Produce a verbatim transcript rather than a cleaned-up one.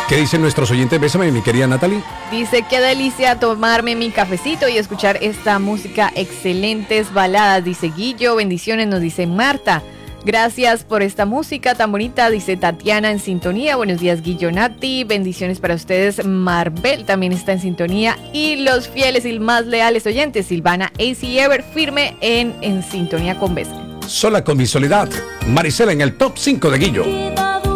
¿Qué dicen nuestros oyentes? Bésame, mi querida Natalie. Dice, qué delicia tomarme mi cafecito y escuchar esta música. Excelentes baladas, dice Guillo. Bendiciones, nos dice Marta. Gracias por esta música tan bonita, dice Tatiana en sintonía. Buenos días, Guillo, Nati. Bendiciones para ustedes. Marbel también está en sintonía. Y los fieles y más leales oyentes, Silvana, A C Ever, firme en, en sintonía con Bésame. Sola con mi soledad. Marisela en el top cinco de Guillo.